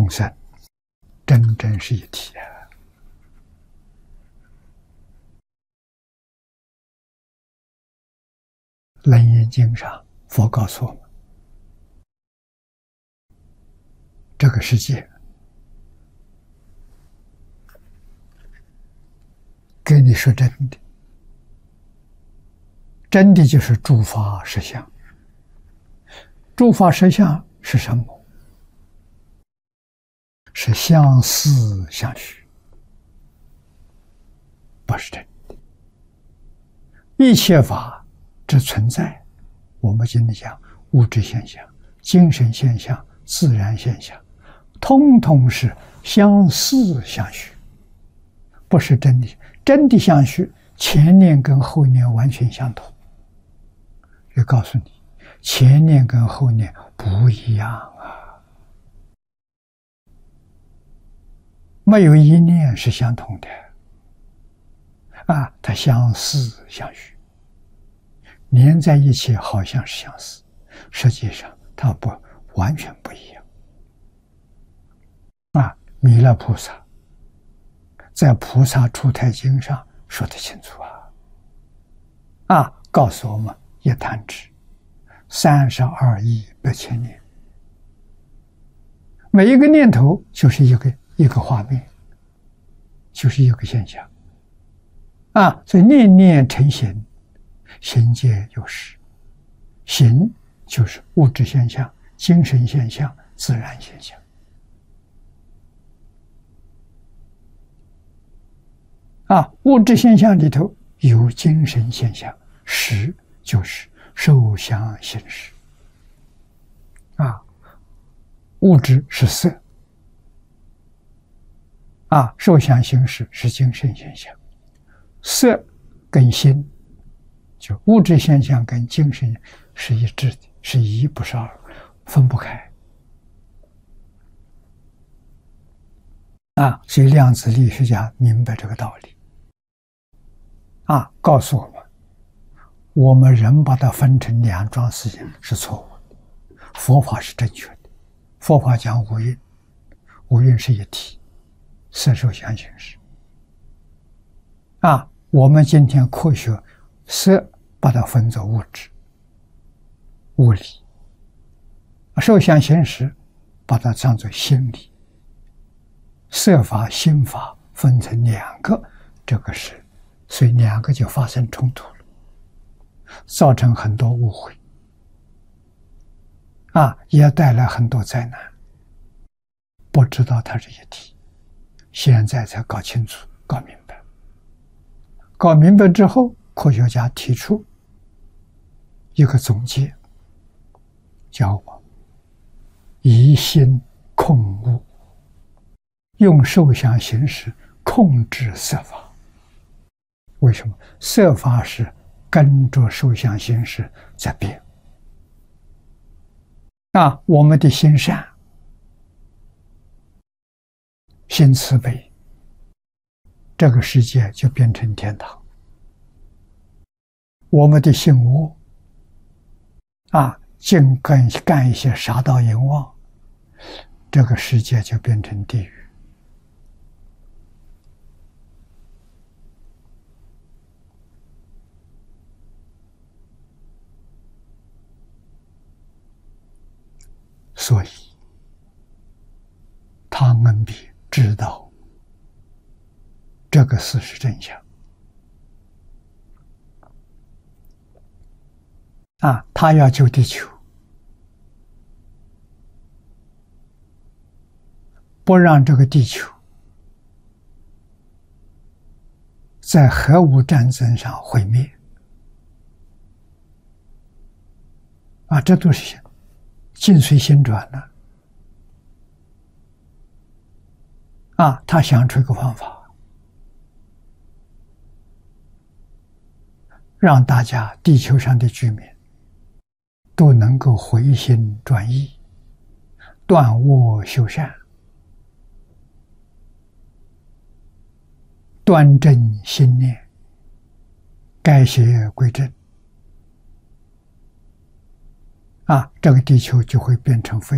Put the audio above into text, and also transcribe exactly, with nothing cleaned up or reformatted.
众生真正是一体啊！楞严经上，佛告诉我们，这个世界跟你说真的，真的就是诸法实相。诸法实相是什么？是相似相许，不是真的。一切法之存在，我们今天讲物质现象、精神现象、自然现象，通通是相似相许，不是真的。真的相许，前念跟后念完全相同。也告诉你，前念跟后念不一样啊，没有一念是相同的啊，它相似相许，连在一起好像是相似，实际上它不完全不一样啊。弥勒菩萨在《菩萨出胎经》上说得清楚啊，啊，告诉我们一弹指三十二亿八千年，每一个念头就是一个一个画面，就是一个现象啊。所以念念成形，形界有实，形就是物质现象、精神现象、自然现象啊。物质现象里头有精神现象，实就是受想行识啊。物质是色啊，受想行识是精神现象。色跟心，就物质现象跟精神是一致的，是一不是二，分不开啊。所以量子力学家明白这个道理啊，告诉我们，我们人把它分成两桩事情是错误的，佛法是正确的。佛法讲五蕴，五蕴是一体，色受想行识啊。我们今天科学色把它分作物质、物理，受想行识把它当作心理，色法、心法分成两个，这个是，所以两个就发生冲突了，造成很多误会啊，也带来很多灾难。不知道它是一体，现在才搞清楚、搞明白。搞明白之后，科学家提出一个总结，叫以心控物，用受想行识控制色法。为什么？色法是跟着受想行识在变啊。我们的心善、心慈悲，这个世界就变成天堂。我们的心恶啊，净干干一些杀盗淫妄，这个世界就变成地狱。所以汤恩比知道这个事实真相啊，他要救地球，不让这个地球在核武战争上毁灭啊，这都是境随心转的啊。他想出一个方法，让大家地球上的居民都能够回心转意，断恶修善，端正心念，改邪归正啊，这个地球就会变成非